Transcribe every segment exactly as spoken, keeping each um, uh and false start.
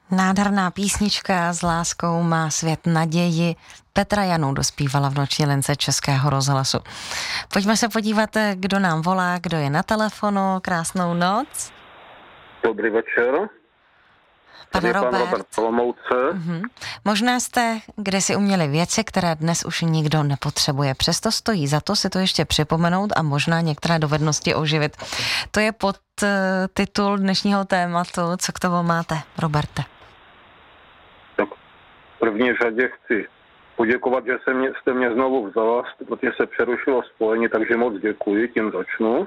Nádherná písnička S láskou má svět naději. Petra Janů dospívala v Noční lince Českého rozhlasu. Pojďme se podívat, kdo nám volá, kdo je na telefonu. Krásnou noc. Dobrý večer. Pane Robert. Pan Robert Olomouce. Uh-huh. Možná jste kdysi uměli věci, které dnes už nikdo nepotřebuje. Přesto stojí za to si to ještě připomenout a možná některé dovednosti oživit. To je pod uh, titul dnešního tématu. Co k tomu máte, Roberte? Tak v první řadě chci poděkovat, že se mě, jste mě znovu vzala, protože se přerušilo spojení, takže moc děkuji, tím začnu.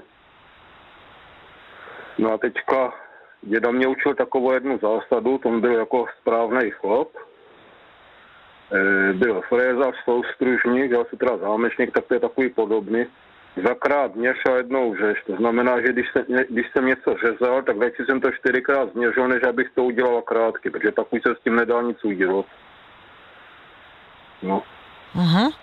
No a teďka děda mě učil takovou jednu zásadu, to byl jako správnej chlap. E, byl frézař, soustružník, já jsem teda zámečník, tak to je takový podobný. Dvakrát měř a jednou řež. To znamená, že když, se, když jsem něco řezal, tak radši jsem to čtyřikrát změřil, než abych to udělal krátky, protože takový se s tím nedá nic udělat. No. Uh-huh.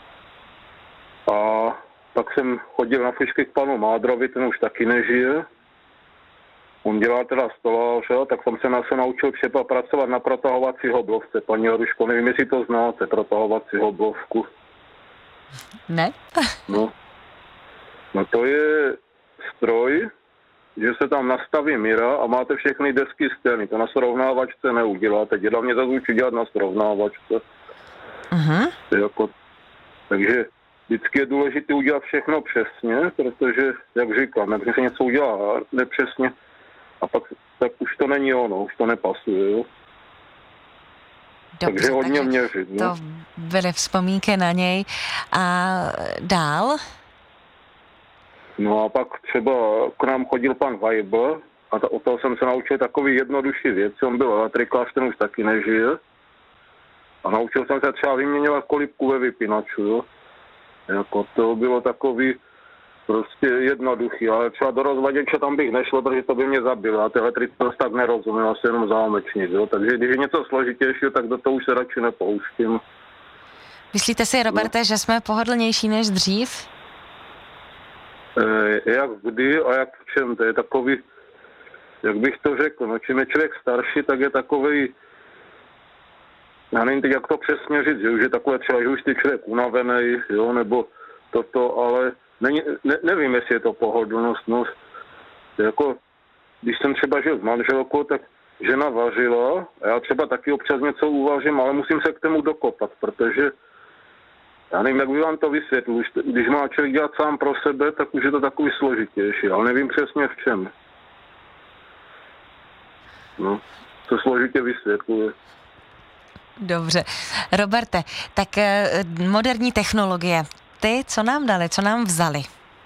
A tak jsem chodil na flišky k panu Mádrovi, ten už taky nežije. On dělá teda stoláře, tak jsem se na se naučil třeba pracovat na protahovací hoblovce. Paní Jaruško, nevím, jestli to znáte, protahovací hoblovku. Ne? No. No to je stroj, že se tam nastaví míra a máte všechny desky stejný. To na srovnávačce neuděláte. Děda mě zase učí dělat na srovnávačce. Uh-huh. Jako, takže vždycky je důležité udělat všechno přesně, protože, jak říkám, když se něco udělá nepřesně, a pak tak už to není ono, už to nepasuje, jo. Dobře, takže hodně takže měřit. To no. byly vzpomínky na něj. A dál? No a pak třeba k nám chodil pan Weibl a ta, od toho jsem se naučil takový jednodušší věc. On byl elektrikář, ten už taky nežije. A naučil jsem se třeba vyměňovat kolibku ve vypínaču, jo. Jako to bylo takový prostě jednoduchý, ale třeba do rozvaděče tam bych nešlo, protože to by mě zabilo. A ty elektrici to tak nerozumím, asi jenom zámečník, jo. Takže když je něco složitějšího, tak do toho už se radši nepouštím. Myslíte si, Roberte, no. že jsme pohodlnější než dřív? E, jak kdy a jak v čem? To je takový, jak bych to řekl, no čím je člověk starší, tak je takový, já nevím teď, jak to přesně říct, že už je takové třeba, že už ty člověk unavený, jo, nebo toto, ale není, ne, nevím, jestli je to pohodlnost, no, jako, když jsem třeba žil s manželkou, tak žena vařila a já třeba taky občas něco uvařím, ale musím se k tomu dokopat, protože já nevím, jak by vám to vysvětlil, když má člověk dělat sám pro sebe, tak už je to takový složitější, ale nevím přesně v čem. No, to složitě vysvětluje. Dobře. Roberte, tak moderní technologie, ty co nám dali, co nám vzali?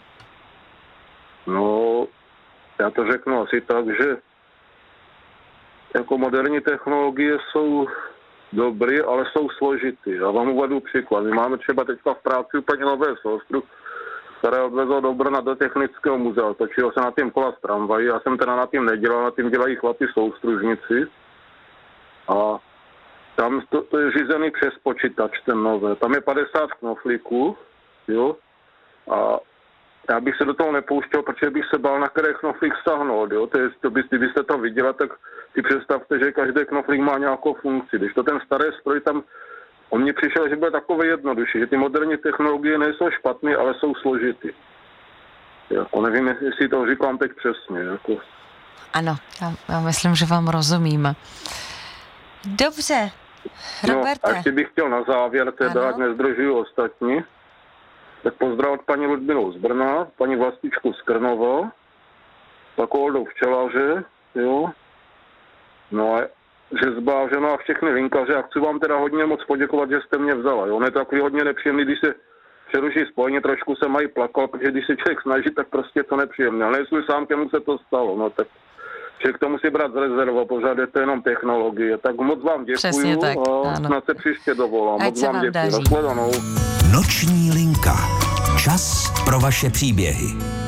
No, já to řeknu asi tak, že jako moderní technologie jsou dobrý, ale jsou složitý. Já vám uvedu příklad. My máme třeba teďka v práci úplně nové sostru, které odvezlo do Brna do technického muzea. Točilo se na tím kola z tramvají. Já jsem teda na tím nedělal, na tím dělají chlapi soustružníci. A tam to, to je řízený přes počítač, ten nové. Tam je padesát knoflíků, jo. A já bych se do toho nepouštěl, protože bych se bál, na které knoflík stáhnout, jo. To je, to by, kdybyste to viděla, tak si představte, že každý knoflík má nějakou funkci. Když to ten starý stroj tam, on mně přišel, že byl takový jednodušší, že ty moderní technologie nejsou špatné, ale jsou složitý. Jako nevím, jestli to říkám teď přesně. Jako. Ano, já, já myslím, že vám rozumím. Dobře, Roberte. No, a ještě bych chtěl na závěr, teda, ať nezdržuju ostatní, tak pozdravit paní Ludmilu z Brna, paní Vlastičku z Krnova, pak Oldu včelaře, jo, no a řezbáře, no a všechny linkaře, a chci vám teda hodně moc poděkovat, že jste mě vzala, jo, on je takový hodně nepříjemný, když se přeruší spojení, trošku se mají plakal, protože když se člověk snaží, tak prostě je to nepříjemné, ale jestli sám kému se to stalo, no tak člověk to musí brát z rezerva, pořád je to jenom technologie, tak moc vám děkuju tak, a snad se příště dovolám, Ať moc vám děkuju, daří. nashledanou. Noční linka. Čas pro vaše příběhy.